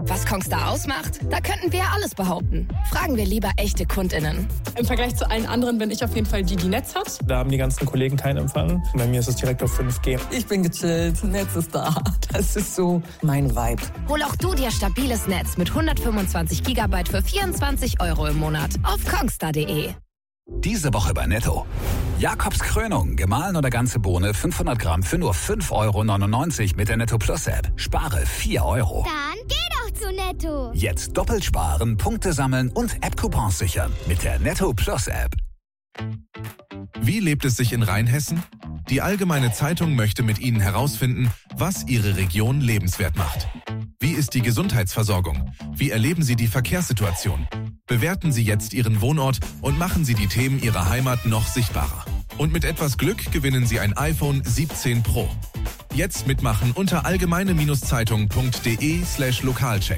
Was Kongstar ausmacht? Da könnten wir alles behaupten. Fragen wir lieber echte KundInnen. Im Vergleich zu allen anderen bin ich auf jeden Fall die Netz hat. Da haben die ganzen Kollegen keinen Empfang. Bei mir ist es direkt auf 5G. Ich bin gechillt, Netz ist da. Das ist so mein Vibe. Hol auch du dir stabiles Netz mit 125 GB für 24 € im Monat auf kongstar.de. Diese Woche bei Netto. Jakobs Krönung, gemahlen oder ganze Bohne, 500 Gramm für nur 5,99 € mit der Netto Plus App. Spare 4 €. Dann geh doch zu Netto. Jetzt doppelt sparen, Punkte sammeln und App-Coupons sichern mit der Netto Plus App. Wie lebt es sich in Rheinhessen? Die Allgemeine Zeitung möchte mit Ihnen herausfinden, was Ihre Region lebenswert macht. Wie ist die Gesundheitsversorgung? Wie erleben Sie die Verkehrssituation? Bewerten Sie jetzt Ihren Wohnort und machen Sie die Themen Ihrer Heimat noch sichtbarer. Und mit etwas Glück gewinnen Sie ein iPhone 17 Pro. Jetzt mitmachen unter allgemeine-zeitung.de/Lokalcheck.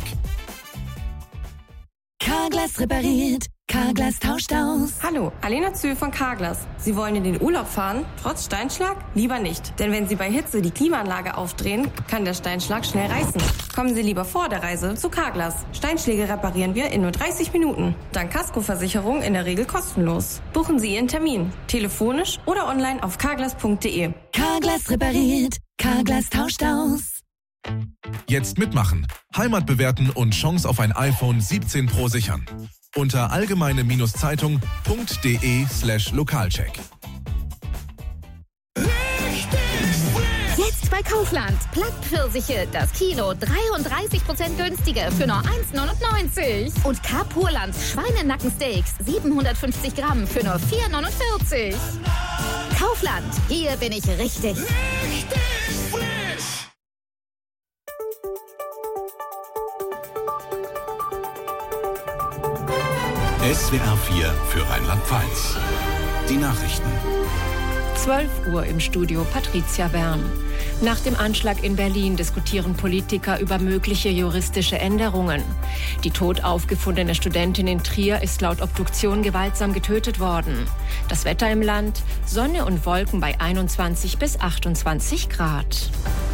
Carglass repariert, Carglass tauscht aus. Hallo, Alena Zühl von Carglass. Sie wollen in den Urlaub fahren, trotz Steinschlag? Lieber nicht. Denn wenn Sie bei Hitze die Klimaanlage aufdrehen, kann der Steinschlag schnell reißen. Kommen Sie lieber vor der Reise zu Carglass. Steinschläge reparieren wir in nur 30 Minuten. Dank Kaskoversicherung in der Regel kostenlos. Buchen Sie Ihren Termin, telefonisch oder online auf carglass.de. Carglass repariert, Carglass tauscht aus. Jetzt mitmachen, Heimat bewerten und Chance auf ein iPhone 17 Pro sichern. Unter allgemeine-zeitung.de/Lokalcheck. Jetzt bei Kaufland. Plattpfirsiche, das Kilo 33% günstiger für nur 1,99 €. Und Kapurlands Schweinenackensteaks 750 Gramm für nur 4,49 €. Kaufland, hier bin ich richtig. SWR 4 für Rheinland-Pfalz. Die Nachrichten. 12 Uhr im Studio Patricia Wern. Nach dem Anschlag in Berlin diskutieren Politiker über mögliche juristische Änderungen. Die tot aufgefundene Studentin in Trier ist laut Obduktion gewaltsam getötet worden. Das Wetter im Land: Sonne und Wolken bei 21 bis 28 Grad.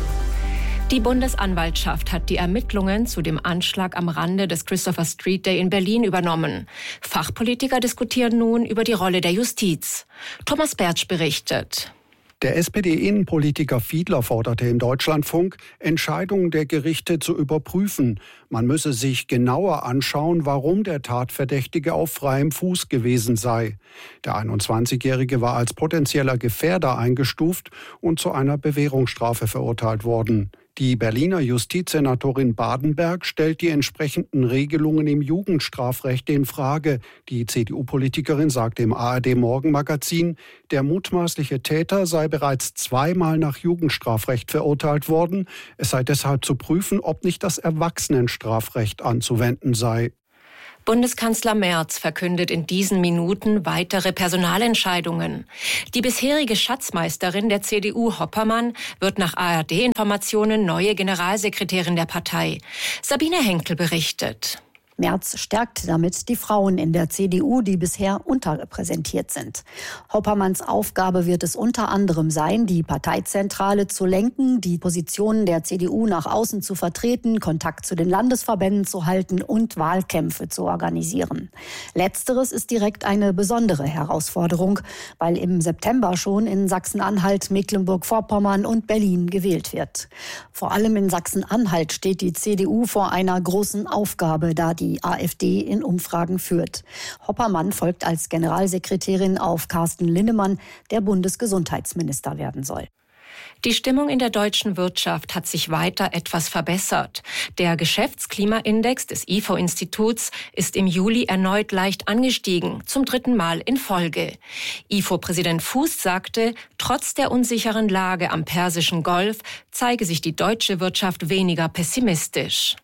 Die Bundesanwaltschaft hat die Ermittlungen zu dem Anschlag am Rande des Christopher Street Day in Berlin übernommen. Fachpolitiker diskutieren nun über die Rolle der Justiz. Thomas Bertsch berichtet. Der SPD-Innenpolitiker Fiedler forderte im Deutschlandfunk, Entscheidungen der Gerichte zu überprüfen. Man müsse sich genauer anschauen, warum der Tatverdächtige auf freiem Fuß gewesen sei. Der 21-Jährige war als potenzieller Gefährder eingestuft und zu einer Bewährungsstrafe verurteilt worden. Die Berliner Justizsenatorin Badenberg stellt die entsprechenden Regelungen im Jugendstrafrecht in Frage. Die CDU-Politikerin sagte im ARD-Morgenmagazin, der mutmaßliche Täter sei bereits zweimal nach Jugendstrafrecht verurteilt worden. Es sei deshalb zu prüfen, ob nicht das Erwachsenenstrafrecht anzuwenden sei. Bundeskanzler Merz verkündet in diesen Minuten weitere Personalentscheidungen. Die bisherige Schatzmeisterin der CDU, Hoppermann, wird nach ARD-Informationen neue Generalsekretärin der Partei. Sabine Henkel berichtet. Merz stärkt damit die Frauen in der CDU, die bisher unterrepräsentiert sind. Hoppermanns Aufgabe wird es unter anderem sein, die Parteizentrale zu lenken, die Positionen der CDU nach außen zu vertreten, Kontakt zu den Landesverbänden zu halten und Wahlkämpfe zu organisieren. Letzteres ist direkt eine besondere Herausforderung, weil im September schon in Sachsen-Anhalt, Mecklenburg-Vorpommern und Berlin gewählt wird. Vor allem in Sachsen-Anhalt steht die CDU vor einer großen Aufgabe, da die AfD in Umfragen führt. Hoppermann folgt als Generalsekretärin auf Carsten Linnemann, der Bundesgesundheitsminister werden soll. Die Stimmung in der deutschen Wirtschaft hat sich weiter etwas verbessert. Der Geschäftsklimaindex des IFO-Instituts ist im Juli erneut leicht angestiegen, zum 3. Mal in Folge. IFO-Präsident Fuß sagte, trotz der unsicheren Lage am Persischen Golf zeige sich die deutsche Wirtschaft weniger pessimistisch.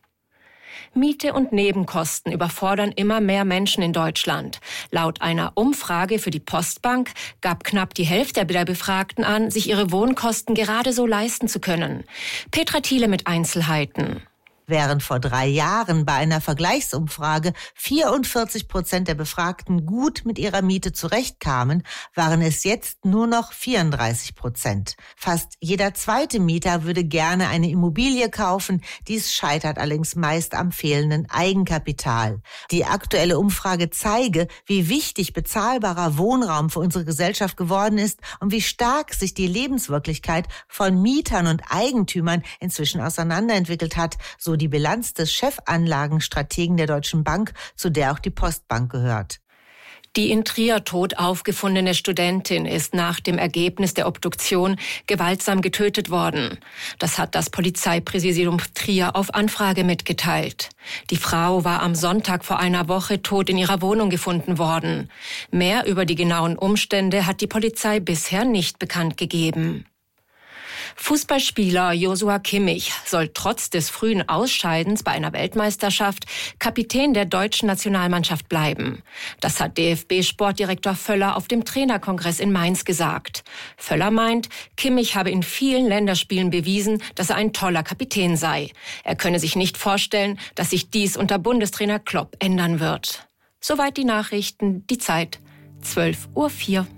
Miete und Nebenkosten überfordern immer mehr Menschen in Deutschland. Laut einer Umfrage für die Postbank gab knapp die Hälfte der Befragten an, sich ihre Wohnkosten gerade so leisten zu können. Petra Thiele mit Einzelheiten. Während vor 3 Jahren bei einer Vergleichsumfrage 44% der Befragten gut mit ihrer Miete zurechtkamen, waren es jetzt nur noch 34%. Fast jeder zweite Mieter würde gerne eine Immobilie kaufen. Dies scheitert allerdings meist am fehlenden Eigenkapital. Die aktuelle Umfrage zeige, wie wichtig bezahlbarer Wohnraum für unsere Gesellschaft geworden ist und wie stark sich die Lebenswirklichkeit von Mietern und Eigentümern inzwischen auseinanderentwickelt hat, so die Bilanz des Chefanlagenstrategen der Deutschen Bank, zu der auch die Postbank gehört. Die in Trier tot aufgefundene Studentin ist nach dem Ergebnis der Obduktion gewaltsam getötet worden. Das hat das Polizeipräsidium Trier auf Anfrage mitgeteilt. Die Frau war am Sonntag vor einer Woche tot in ihrer Wohnung gefunden worden. Mehr über die genauen Umstände hat die Polizei bisher nicht bekannt gegeben. Fußballspieler Joshua Kimmich soll trotz des frühen Ausscheidens bei einer Weltmeisterschaft Kapitän der deutschen Nationalmannschaft bleiben. Das hat DFB-Sportdirektor Völler auf dem Trainerkongress in Mainz gesagt. Völler meint, Kimmich habe in vielen Länderspielen bewiesen, dass er ein toller Kapitän sei. Er könne sich nicht vorstellen, dass sich dies unter Bundestrainer Klopp ändern wird. Soweit die Nachrichten, die Zeit 12:04 Uhr.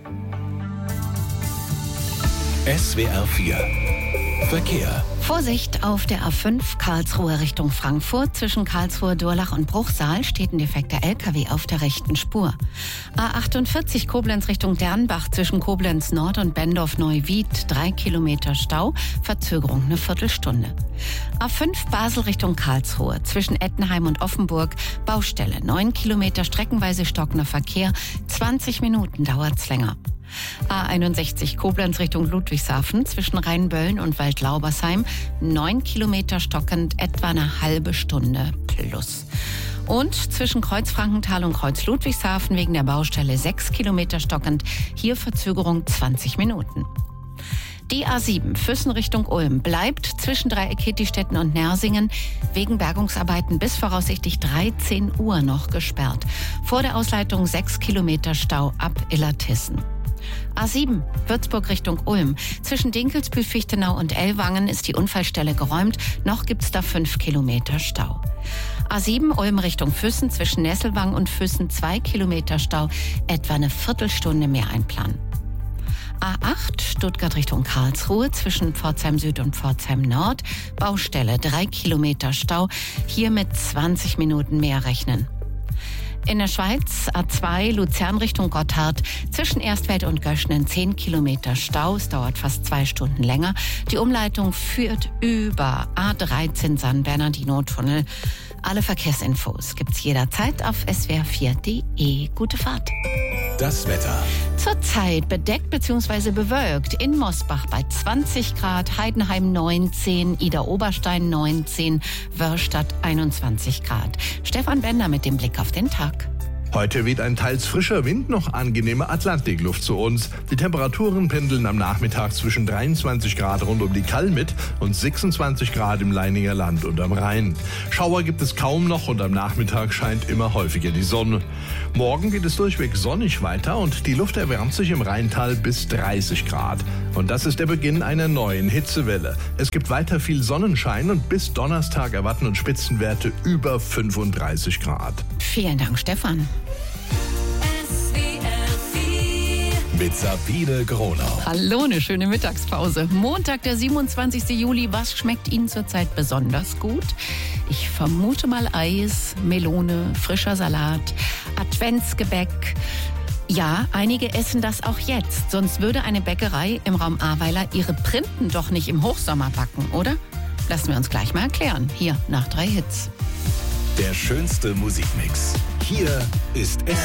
SWR 4 Verkehr. Vorsicht auf der A5 Karlsruhe Richtung Frankfurt. Zwischen Karlsruhe, Durlach und Bruchsal steht ein defekter LKW auf der rechten Spur. A48 Koblenz Richtung Dernbach zwischen Koblenz Nord und Bendorf-Neuwied 3 Kilometer Stau, Verzögerung eine Viertelstunde. A5 Basel Richtung Karlsruhe zwischen Ettenheim und Offenburg Baustelle 9 Kilometer streckenweise stockender Verkehr, 20 Minuten dauert's länger. A61 Koblenz Richtung Ludwigshafen zwischen Rheinböllen und Waldlaubersheim 9 Kilometer stockend, etwa eine halbe Stunde plus. Und zwischen Kreuz-Frankenthal und Kreuz-Ludwigshafen wegen der Baustelle 6 Kilometer stockend, hier Verzögerung 20 Minuten. Die A7 Füssen Richtung Ulm bleibt zwischen Dreieck-Kittistetten und Nersingen wegen Bergungsarbeiten bis voraussichtlich 13 Uhr noch gesperrt. Vor der Ausleitung 6 Kilometer Stau ab Illertissen. A7 Würzburg Richtung Ulm. Zwischen Dinkelsbühl-Fichtenau und Ellwangen ist die Unfallstelle geräumt. Noch gibt's da 5 Kilometer Stau. A7 Ulm Richtung Füssen. Zwischen Nesselwang und Füssen 2 Kilometer Stau. Etwa eine Viertelstunde mehr einplanen. A8 Stuttgart Richtung Karlsruhe. Zwischen Pforzheim Süd und Pforzheim Nord. Baustelle 3 Kilometer Stau. Hier mit 20 Minuten mehr rechnen. In der Schweiz A2 Luzern Richtung Gotthard zwischen Erstfeld und Göschnen 10 Kilometer Stau. Es dauert fast 2 Stunden länger. Die Umleitung führt über A13 San Bernardino-Tunnel. Alle Verkehrsinfos gibt's jederzeit auf swr4.de. Gute Fahrt. Das Wetter. Zurzeit bedeckt bzw. bewölkt. In Mosbach bei 20 Grad, Heidenheim 19, Idar-Oberstein 19, Wörrstadt 21 Grad. Stefan Bender mit dem Blick auf den Tag. Heute weht ein teils frischer Wind, noch angenehme Atlantikluft zu uns. Die Temperaturen pendeln am Nachmittag zwischen 23 Grad rund um die Kalmit und 26 Grad im Leininger Land und am Rhein. Schauer gibt es kaum noch und am Nachmittag scheint immer häufiger die Sonne. Morgen geht es durchweg sonnig weiter und die Luft erwärmt sich im Rheintal bis 30 Grad. Und das ist der Beginn einer neuen Hitzewelle. Es gibt weiter viel Sonnenschein und bis Donnerstag erwarten uns Spitzenwerte über 35 Grad. Vielen Dank, Stefan. Mit Sabine Gronau. Hallo, eine schöne Mittagspause. Montag, der 27. Juli. Was schmeckt Ihnen zurzeit besonders gut? Ich vermute mal Eis, Melone, frischer Salat, Adventsgebäck. Ja, einige essen das auch jetzt. Sonst würde eine Bäckerei im Raum Ahrweiler ihre Printen doch nicht im Hochsommer backen, oder? Lassen wir uns gleich mal erklären. Hier nach 3 Hits. Der schönste Musikmix. Hier ist